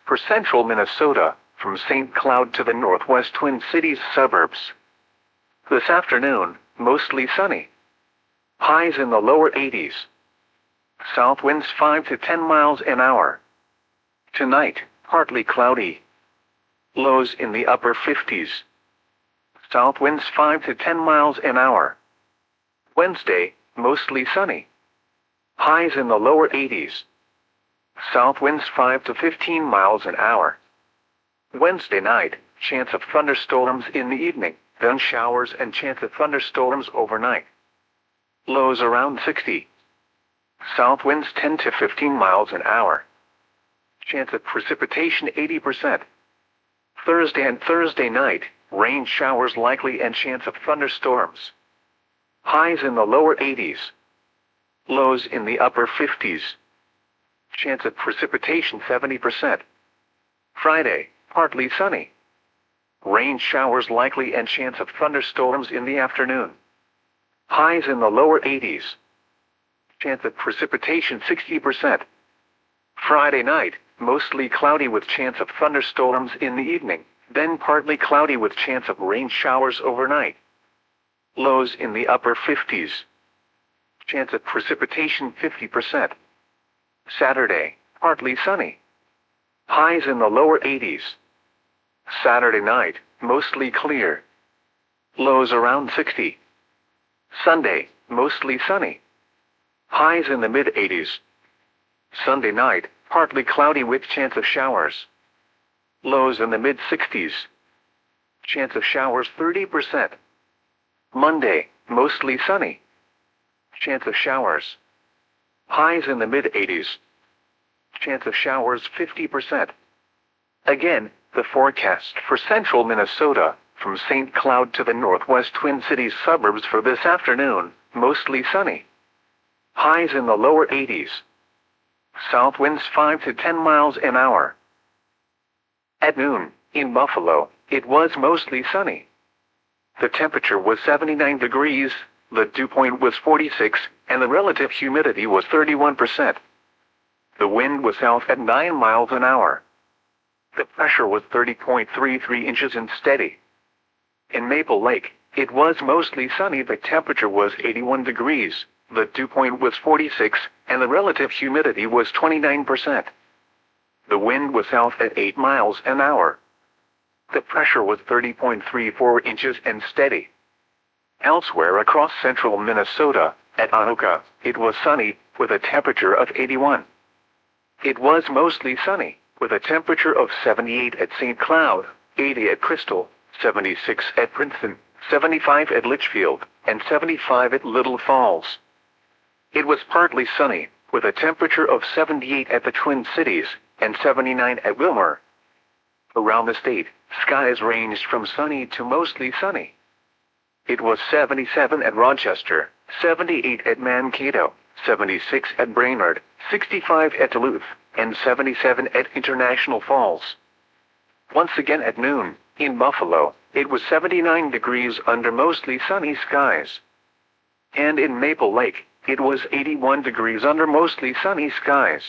for central Minnesota, from St. Cloud to the northwest Twin Cities suburbs. This afternoon, mostly sunny. Highs in the lower 80s. South winds 5 to 10 miles an hour. Tonight, partly cloudy. Lows in the upper 50s. South winds 5 to 10 miles an hour. Wednesday, mostly sunny. Highs in the lower 80s. South winds 5 to 15 miles an hour. Wednesday night, chance of thunderstorms in the evening, then showers and chance of thunderstorms overnight. Lows around 60. South winds 10 to 15 miles an hour. Chance of precipitation 80%. Thursday and Thursday night, rain showers likely and chance of thunderstorms. Highs in the lower 80s. Lows in the upper 50s. Chance of precipitation 70%. Friday, partly sunny. Rain showers likely and chance of thunderstorms in the afternoon. Highs in the lower 80s. Chance of precipitation 60%. Friday night, mostly cloudy with chance of thunderstorms in the evening, then partly cloudy with chance of rain showers overnight. Lows in the upper 50s. Chance of precipitation 50%. Saturday, partly sunny. Highs in the lower 80s. Saturday night, mostly clear. Lows around 60. Sunday, mostly sunny. Highs in the mid-80s. Sunday night, partly cloudy with chance of showers. Lows in the mid-60s. Chance of showers 30%. Monday, mostly sunny. Chance of showers. Highs in the mid-80s. Chance of showers 50%. Again, the forecast for central Minnesota, from St. Cloud to the northwest Twin Cities suburbs for this afternoon, mostly sunny. Highs in the lower 80s. South winds 5 to 10 miles an hour. At noon, in Buffalo, it was mostly sunny. The temperature was 79 degrees, the dew point was 46, and the relative humidity was 31%. The wind was south at 9 miles an hour. The pressure was 30.33 inches and steady. In Maple Lake, it was mostly sunny. The temperature was 81 degrees, the dew point was 46, and the relative humidity was 29%. The wind was south at 8 miles an hour. The pressure was 30.34 inches and steady. Elsewhere across central Minnesota, at Anoka, it was sunny, with a temperature of 81. It was mostly sunny, with a temperature of 78 at St. Cloud, 80 at Crystal, 76 at Princeton, 75 at Litchfield, and 75 at Little Falls. It was partly sunny, with a temperature of 78 at the Twin Cities, and 79 at Wilmer. Around the state, skies ranged from sunny to mostly sunny. It was 77 at Rochester, 78 at Mankato, 76 at Brainerd, 65 at Duluth, and 77 at International Falls. Once again at noon, in Buffalo, it was 79 degrees under mostly sunny skies. And in Maple Lake, it was 81 degrees under mostly sunny skies.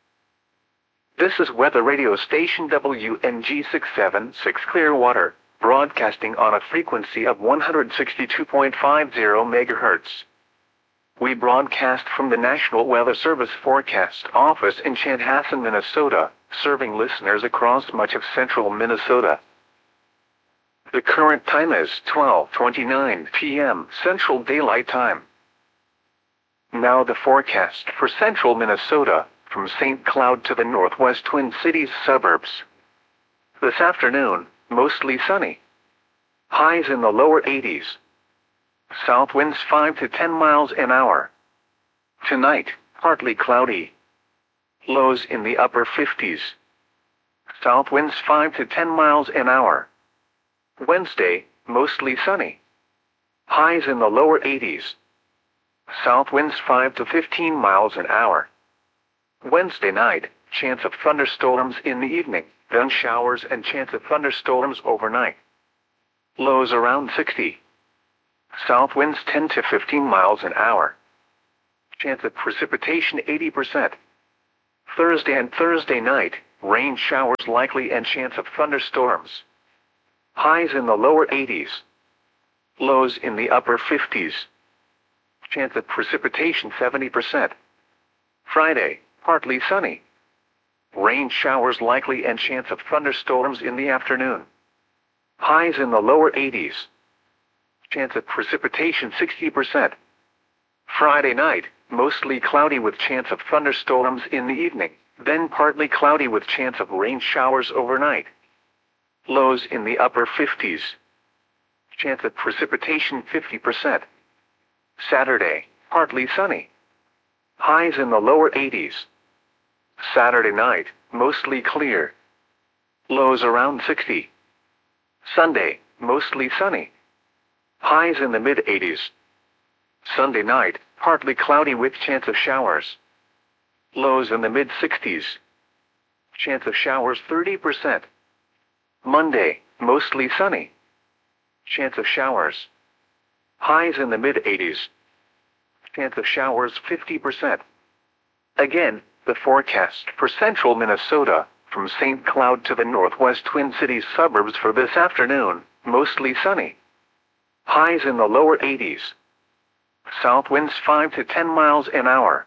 This is weather radio station WNG 676 Clearwater, broadcasting on a frequency of 162.50 MHz. We broadcast from the National Weather Service Forecast Office in Chanhassen, Minnesota, serving listeners across much of central Minnesota. The current time is 12:29 p.m. Central Daylight Time. Now the forecast for central Minnesota, from St. Cloud to the northwest Twin Cities suburbs. This afternoon, mostly sunny. Highs in the lower 80s. South winds 5 to 10 miles an hour. Tonight, partly cloudy. Lows in the upper 50s. South winds 5 to 10 miles an hour. Wednesday, mostly sunny. Highs in the lower 80s. South winds 5 to 15 miles an hour. Wednesday night, chance of thunderstorms in the evening, then showers and chance of thunderstorms overnight. Lows around 60. South winds 10 to 15 miles an hour. Chance of precipitation 80%. Thursday and Thursday night, rain showers likely and chance of thunderstorms. Highs in the lower 80s. Lows in the upper 50s. Chance of precipitation 70%. Friday, partly sunny. Rain showers likely and chance of thunderstorms in the afternoon. Highs in the lower 80s. Chance of precipitation 60%. Friday night, mostly cloudy with chance of thunderstorms in the evening, then partly cloudy with chance of rain showers overnight. Lows in the upper 50s. Chance of precipitation 50%. Saturday, partly sunny. Highs in the lower 80s. Saturday night, mostly clear. Lows around 60. Sunday, mostly sunny. Highs in the mid-80s. Sunday night, partly cloudy with chance of showers. Lows in the mid-60s. Chance of showers 30%. Monday, mostly sunny. Chance of showers. Highs in the mid-80s. Chance of showers 50%. Again, the forecast for central Minnesota, from St. Cloud to the northwest Twin Cities suburbs for this afternoon, mostly sunny. Highs in the lower 80s. South winds 5 to 10 miles an hour.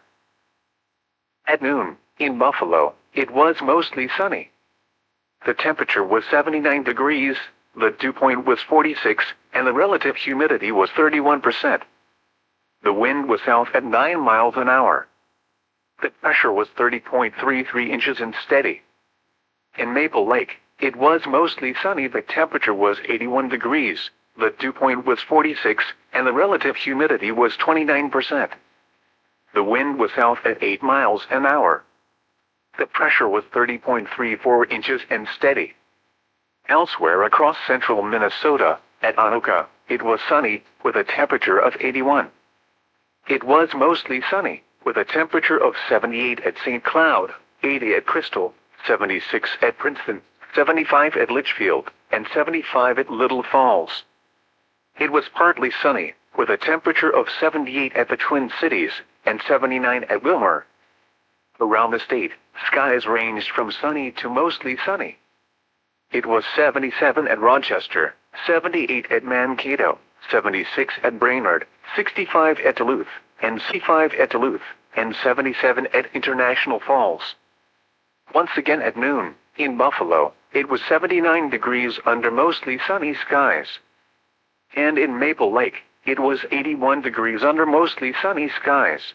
At noon, in Buffalo, it was mostly sunny. The temperature was 79 degrees, the dew point was 46, and the relative humidity was 31%. The wind was south at 9 miles an hour. The pressure was 30.33 inches and steady. In Maple Lake, it was mostly sunny. The temperature was 81 degrees, the dew point was 46, and the relative humidity was 29%. The wind was south at 8 miles an hour. The pressure was 30.34 inches and steady. Elsewhere across central Minnesota, at Anoka, it was sunny, with a temperature of 81. It was mostly sunny, with a temperature of 78 at St. Cloud, 80 at Crystal, 76 at Princeton, 75 at Litchfield, and 75 at Little Falls. It was partly sunny, with a temperature of 78 at the Twin Cities, and 79 at Wilmer. Around the state, skies ranged from sunny to mostly sunny. It was 77 at Rochester, 78 at Mankato, 76 at Brainerd, 65 at Duluth, and 65 at Duluth, and 77 at International Falls. Once again at noon, in Buffalo, it was 79 degrees under mostly sunny skies. And in Maple Lake, it was 81 degrees under mostly sunny skies.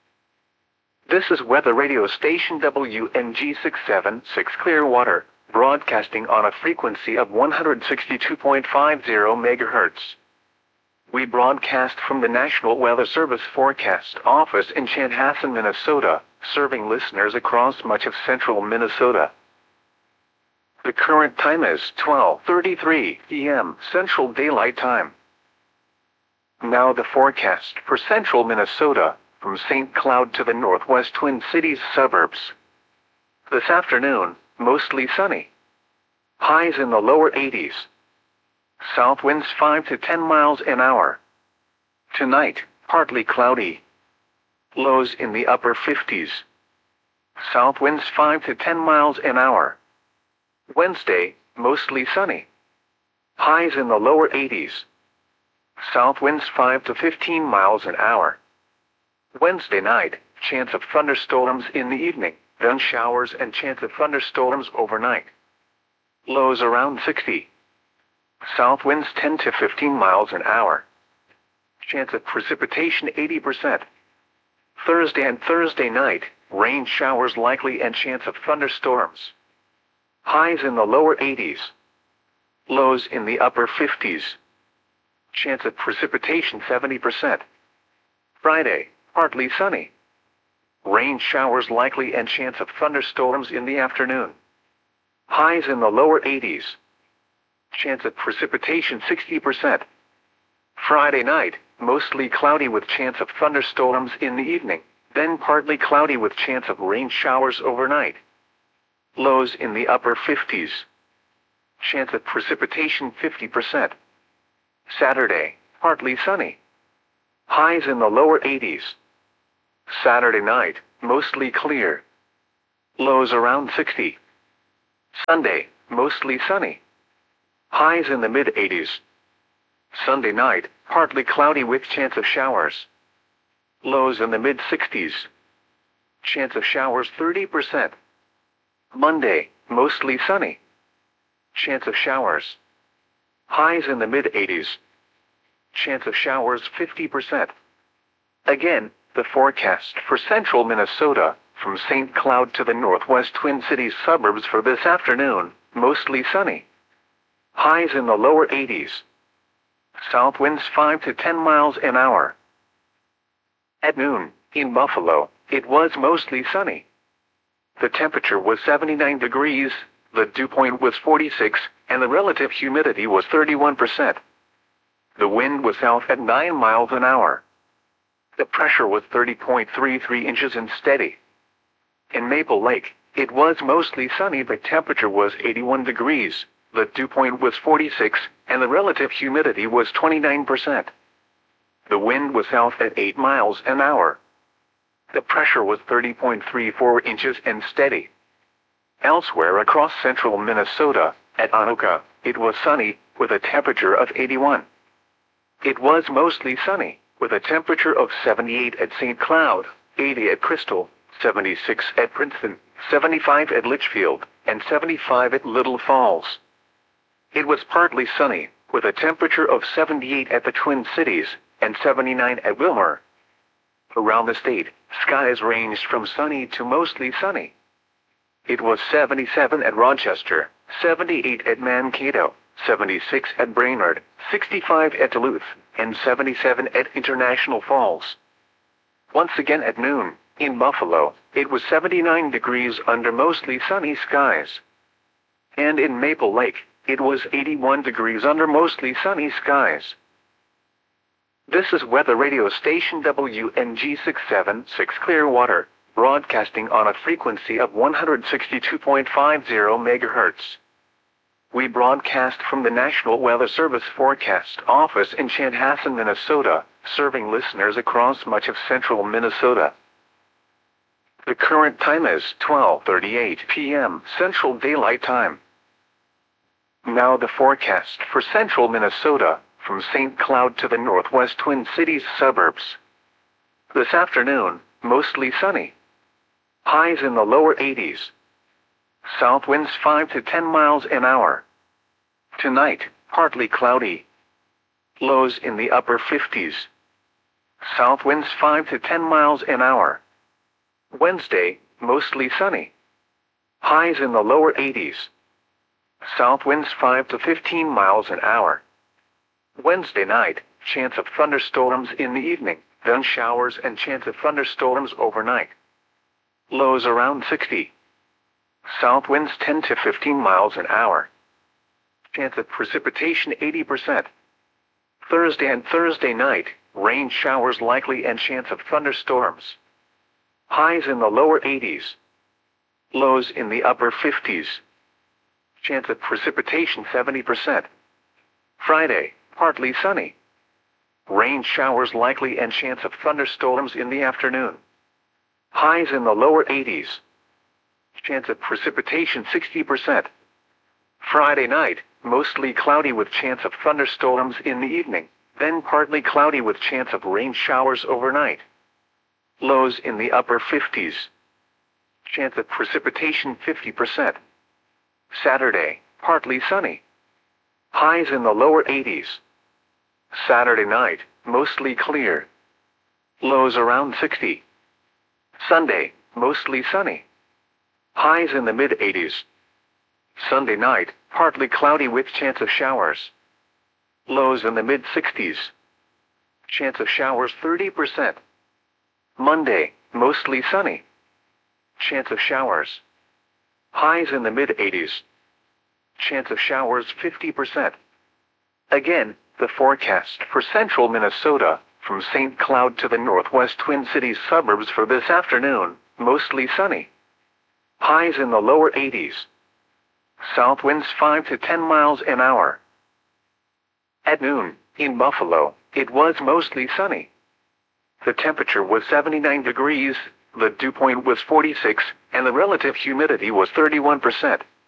This is weather radio station WNG 676 Clearwater, broadcasting on a frequency of 162.50 MHz. We broadcast from the National Weather Service Forecast Office in Chanhassen, Minnesota, serving listeners across much of central Minnesota. The current time is 12:33 p.m. Central Daylight Time. Now the forecast for central Minnesota, from St. Cloud to the northwest Twin Cities suburbs. This afternoon, mostly sunny. Highs in the lower 80s. South winds 5 to 10 miles an hour. Tonight, partly cloudy. Lows in the upper 50s. South winds 5 to 10 miles an hour. Wednesday, mostly sunny. Highs in the lower 80s. South winds 5 to 15 miles an hour. Wednesday night, chance of thunderstorms in the evening, then showers and chance of thunderstorms overnight. Lows around 60. South winds 10 to 15 miles an hour. Chance of precipitation 80%. Thursday and Thursday night, rain showers likely and chance of thunderstorms. Highs in the lower 80s. Lows in the upper 50s. Chance of precipitation 70%. Friday, partly sunny. Rain showers likely and chance of thunderstorms in the afternoon. Highs in the lower 80s. Chance of precipitation 60%. Friday night, mostly cloudy with chance of thunderstorms in the evening, then partly cloudy with chance of rain showers overnight. Lows in the upper 50s. Chance of precipitation 50%. Saturday, partly sunny. Highs in the lower 80s. Saturday night, mostly clear. Lows around 60. Sunday, mostly sunny. Highs in the mid-80s. Sunday night, partly cloudy with chance of showers. Lows in the mid-60s. Chance of showers 30%. Monday, mostly sunny. Chance of showers. Highs in the mid-80s. Chance of showers 50%. Again, the forecast for central Minnesota, from St. Cloud to the northwest Twin Cities suburbs for this afternoon, mostly sunny. Highs in the lower 80s. South winds 5 to 10 miles an hour. At noon, in Buffalo, it was mostly sunny. The temperature was 79 degrees, the dew point was 46, and the relative humidity was 31%. The wind was south at 9 miles an hour. The pressure was 30.33 inches and steady. In Maple Lake, it was mostly sunny. The temperature was 81 degrees, the dew point was 46, and the relative humidity was 29%. The wind was south at 8 miles an hour. The pressure was 30.34 inches and steady. Elsewhere across central Minnesota, at Anoka, it was sunny, with a temperature of 81. It was mostly sunny, with a temperature of 78 at St. Cloud, 80 at Crystal, 76 at Princeton, 75 at Litchfield, and 75 at Little Falls. It was partly sunny, with a temperature of 78 at the Twin Cities, and 79 at Wilmer. Around the state, skies ranged from sunny to mostly sunny. It was 77 at Rochester, 78 at Mankato, 76 at Brainerd, 65 at Duluth, and 77 at International Falls. Once again at noon, in Buffalo, it was 79 degrees under mostly sunny skies. And in Maple Lake, it was 81 degrees under mostly sunny skies. This is weather radio station WNG 676 Clearwater, broadcasting on a frequency of 162.50 MHz. We broadcast from the National Weather Service Forecast Office in Chanhassen, Minnesota, serving listeners across much of central Minnesota. The current time is 12:38 p.m. Central Daylight Time. Now the forecast for central Minnesota, from St. Cloud to the northwest Twin Cities suburbs. This afternoon, mostly sunny. Highs in the lower 80s. South winds 5 to 10 miles an hour. Tonight, partly cloudy. Lows in the upper 50s. South winds 5 to 10 miles an hour. Wednesday, mostly sunny. Highs in the lower 80s. South winds 5 to 15 miles an hour. Wednesday night, chance of thunderstorms in the evening, then showers and chance of thunderstorms overnight. Lows around 60. South winds 10 to 15 miles an hour. Chance of precipitation 80%. Thursday and Thursday night, rain showers likely and chance of thunderstorms. Highs in the lower 80s. Lows in the upper 50s. Chance of precipitation 70%. Friday, partly sunny. Rain showers likely and chance of thunderstorms in the afternoon. Highs in the lower 80s. Chance of precipitation 60%. Friday night, mostly cloudy with chance of thunderstorms in the evening, then partly cloudy with chance of rain showers overnight. Lows in the upper 50s. Chance of precipitation 50%. Saturday, partly sunny. Highs in the lower 80s. Saturday night, mostly clear. Lows around 60. Sunday, mostly sunny. Highs in the mid-80s. Sunday night, partly cloudy with chance of showers. Lows in the mid-60s. Chance of showers 30%. Monday, mostly sunny. Chance of showers. Highs in the mid-80s. Chance of showers 50%. Again, the forecast for central Minnesota, from St. Cloud to the northwest Twin Cities suburbs for this afternoon, mostly sunny. Highs in the lower 80s. South winds 5 to 10 miles an hour. At noon, in Buffalo, it was mostly sunny. The temperature was 79 degrees, the dew point was 46, and the relative humidity was 31%.